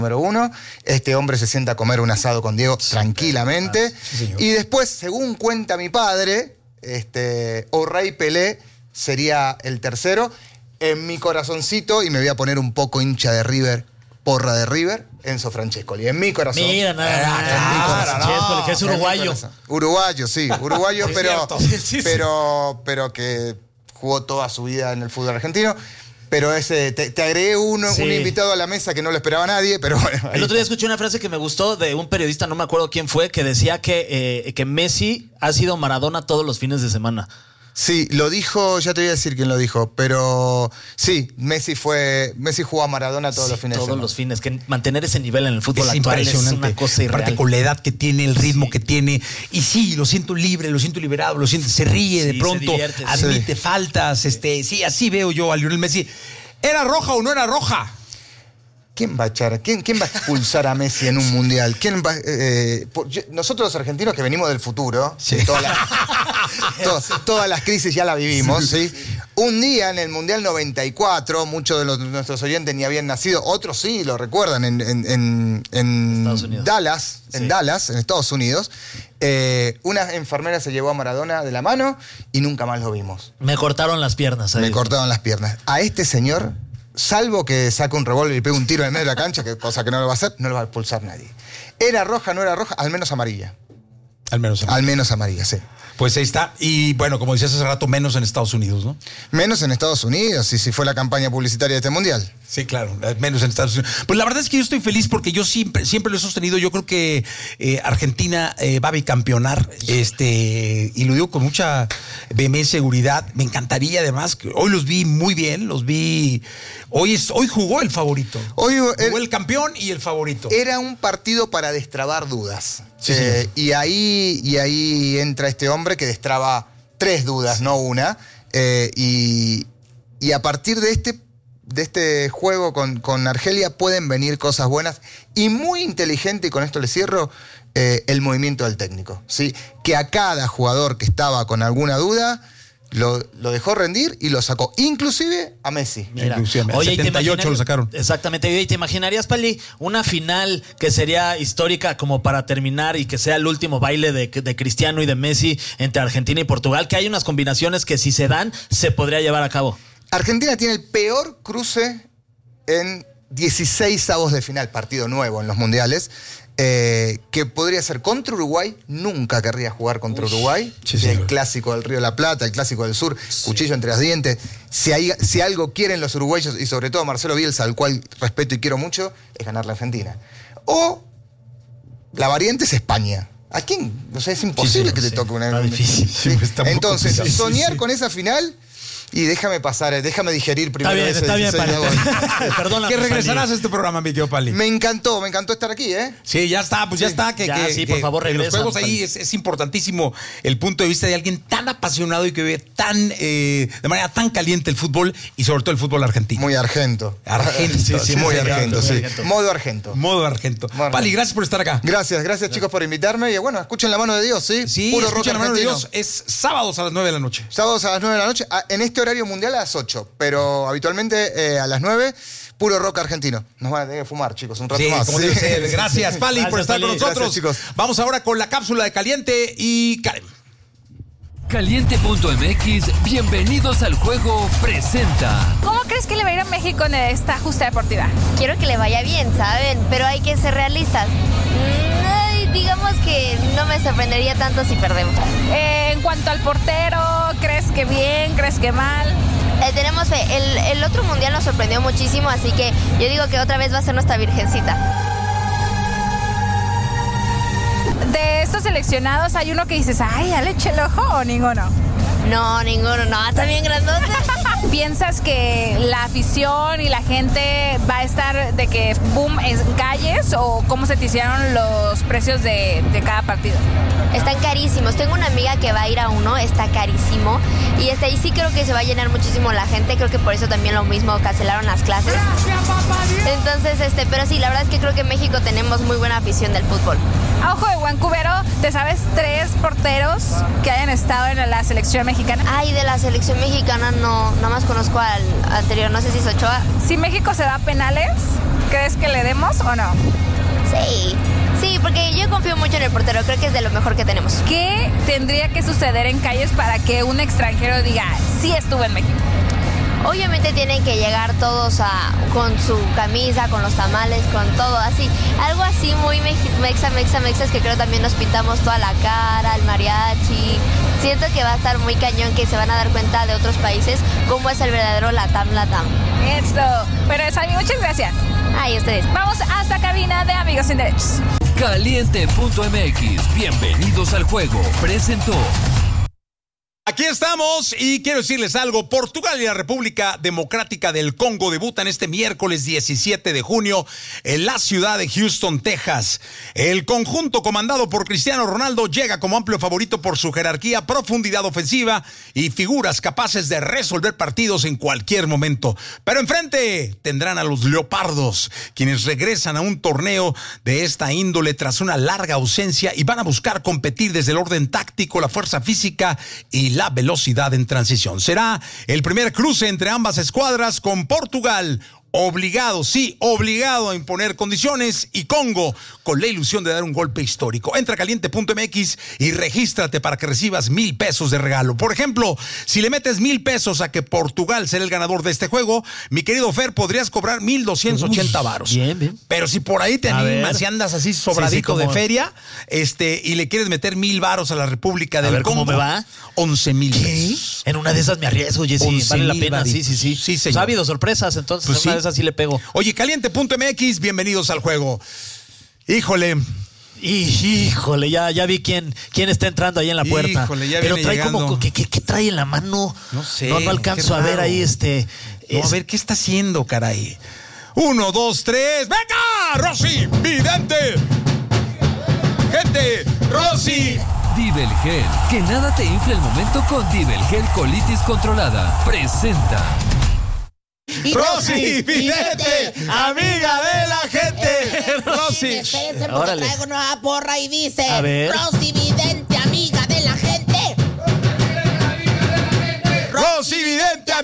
número 1. Este hombre se sienta a comer un asado con Diego tranquilamente. Sí, y después, según cuenta mi padre, O'Reilly Pelé sería el tercero. En mi corazoncito, y me voy a poner un poco hincha de River, porra de River, Enzo Francescoli. En mi corazón. Mira, Francescoli, que es uruguayo. Uruguayo, sí, uruguayo, Sí, pero que jugó toda su vida en el fútbol argentino. Pero te agregué un invitado a la mesa que no lo esperaba nadie, pero bueno. El otro día escuché una frase que me gustó de un periodista, no me acuerdo quién fue, que decía que Messi ha sido Maradona todos los fines de semana. Sí, lo dijo, ya te voy a decir quién lo dijo, pero sí, Messi jugó a Maradona todos los fines de semana. Todos los fines, que mantener ese nivel en el fútbol es actual es impresionante. una cosa irreal. Aparte con la edad que tiene, el ritmo que tiene. Y sí, lo siento libre, lo siento liberado, se ríe de pronto, admite faltas. Sí, así veo yo a Lionel Messi. ¿Era roja o no era roja? ¿Quién va a echar? ¿Quién va a expulsar a Messi en un mundial? Nosotros los argentinos que venimos del futuro, sí. todas las crisis ya la vivimos, ¿sí? Un día en el Mundial 94, muchos de nuestros oyentes ni habían nacido, otros sí lo recuerdan, en Dallas, en Estados Unidos, una enfermera se llevó a Maradona de la mano y nunca más lo vimos. Me cortaron las piernas. Me cortaron las piernas. A este señor, salvo que saque un revólver y pegue un tiro en el medio de la cancha, cosa que no lo va a hacer, no lo va a expulsar nadie. ¿Era roja, no era roja? Al menos amarilla. Al menos amarilla, sí. Pues ahí está. Y bueno, como decías hace rato, menos en Estados Unidos, ¿no? Menos en Estados Unidos, y si fue la campaña publicitaria de este mundial. Sí, claro, menos en Estados Unidos. Pues la verdad es que yo estoy feliz porque yo siempre lo he sostenido. Yo creo que Argentina va a bicampeonar, y lo digo con mucha vehemencia, seguridad. Me encantaría además, que hoy los vi muy bien, hoy jugó el favorito. Hoy jugó el campeón y el favorito. Era un partido para destrabar dudas. Sí, y ahí entra este hombre que destraba 3 dudas, no una. Y a partir de este juego con Argelia pueden venir cosas buenas. Y muy inteligente, y con esto le cierro, el movimiento del técnico, ¿sí? Que a cada jugador que estaba con alguna duda lo dejó rendir y lo sacó, inclusive a Messi. Mira, oye, 78 lo sacaron. Exactamente. ¿Y te imaginarías, Pali, una final que sería histórica como para terminar y que sea el último baile de Cristiano y de Messi entre Argentina y Portugal? Que hay unas combinaciones que si se dan, se podría llevar a cabo. Argentina tiene el peor cruce en 16avos de final, partido nuevo en los mundiales, que podría ser contra Uruguay. Nunca querría jugar contra Uruguay. Sí, el clásico del Río de la Plata, el clásico del Sur, cuchillo entre los dientes. Si algo quieren los uruguayos, y sobre todo Marcelo Bielsa, al cual respeto y quiero mucho, es ganar la Argentina. O la variante es España. ¿A quién? O sea, es imposible que te toque una... Está difícil. Entonces, soñar con esa final... Y déjame digerir primero. Está bien, Pali. Perdóname. Que regresarás a este programa, mi tío Pali. Me encantó estar aquí, ¿eh? Sí, ya está, pues ya está. Por favor, regresa. Los juegos ahí es importantísimo el punto de vista de alguien tan apasionado y que ve de manera tan caliente el fútbol y sobre todo el fútbol argentino. Muy argento. Muy argento, sí. Modo argento. Pali, gracias por estar acá. Gracias chicos por invitarme. Y bueno, escuchen La Mano de Dios, ¿sí? Sí, Puro rock escuchen La Mano de argentino. Dios. Es sábados a las 9 de la noche. Sábados a las 9 de la noche. En este horario mundial a las 8, pero habitualmente a las 9, puro rock argentino. Nos van a tener que fumar, chicos, un rato más. Como debe ser. Gracias, Pali, por estar con nosotros. Gracias, chicos. Vamos ahora con la cápsula de Caliente y Karen. Caliente.mx, bienvenidos al juego, presenta. ¿Cómo crees que le va a ir a México en esta justa deportiva? Quiero que le vaya bien, ¿saben? Pero hay que ser realistas. Digamos que no me sorprendería tanto si perdemos. En cuanto al portero, ¿crees que bien? ¿Crees que mal? Tenemos fe. El otro mundial nos sorprendió muchísimo, así que yo digo que otra vez va a ser nuestra virgencita. De estos seleccionados, ¿hay uno que dices, ay, ya le eché el ojo o ninguno? No, ninguno. No, está bien grandote. ¿Piensas que la afición y la gente va a estar de que boom en calles o cómo se te hicieron los precios de cada partido? Están carísimos. Tengo una amiga que va a ir a uno, está carísimo. Y ahí sí creo que se va a llenar muchísimo la gente. Creo que por eso también lo mismo cancelaron las clases. Entonces, pero sí, la verdad es que creo que en México tenemos muy buena afición del fútbol. A ojo de buen cubero, ¿te sabes 3 porteros que hayan estado en la selección mexicana? Ay, de la selección mexicana no, nada más conozco al anterior, no sé si es Ochoa. Si México se va a penales, ¿Crees que le demos o no? Sí, porque yo confío mucho en el portero, creo que es de lo mejor que tenemos. ¿Qué tendría que suceder en Calles para que un extranjero diga, sí estuve en México? Obviamente tienen que llegar todos con su camisa, con los tamales, con todo así. Algo así muy mexas que creo también nos pintamos toda la cara, el mariachi. Siento que va a estar muy cañón, que se van a dar cuenta de otros países cómo es el verdadero Latam. Eso. Pero Sammy, muchas gracias. Ay, ustedes. Vamos hasta cabina de Amigos Sin Derechos. Caliente.mx, bienvenidos al juego, presentó. Aquí estamos y quiero decirles algo. Portugal y la República Democrática del Congo debutan este miércoles 17 de junio en la ciudad de Houston, Texas. El conjunto comandado por Cristiano Ronaldo llega como amplio favorito por su jerarquía, profundidad ofensiva y figuras capaces de resolver partidos en cualquier momento. Pero enfrente tendrán a los Leopardos, quienes regresan a un torneo de esta índole tras una larga ausencia y van a buscar competir desde el orden táctico, la fuerza física y la velocidad en transición. Será el primer cruce entre ambas escuadras, con Portugal obligado a imponer condiciones y Congo con la ilusión de dar un golpe histórico. Entra a caliente.mx y regístrate para que recibas 1,000 pesos de regalo. Por ejemplo, si le metes 1,000 pesos a que Portugal será el ganador de este juego, mi querido Fer, podrías cobrar 1,280 varos. Bien. Pero si por ahí te animas, si andas así sobradito de feria, y le quieres meter 1,000 varos a la República del Congo, ¿cómo me va? 11,000 pesos. En una de esas me arriesgo, Jessy. Vale la pena. Sí. Sí, señor. Ha habido sorpresas, entonces Pues una de esas sí le pego. Oye, caliente.mx, bienvenidos al juego. Híjole, ya vi quién está entrando ahí en la puerta. Híjole, ya pero viene trae llegando. como, ¿qué trae en la mano? No sé. No alcanzo qué a ver raro. ahí No, a ver, ¿qué está haciendo, caray? 1, 2, 3, ¡venga! ¡Rosy, vidente! ¡Gente! ¡Rosy! Dibelgel, que nada te infle el momento con Dibelgel Colitis Controlada. Presenta. ¡Rosy, vidente! ¡Amiga de la gente! ¡Rosy! Espérense, porque Órale. traigo nueva porra y dice: A ver. Rosy Vidente, amiga de la gente. ¡Rosy, vidente!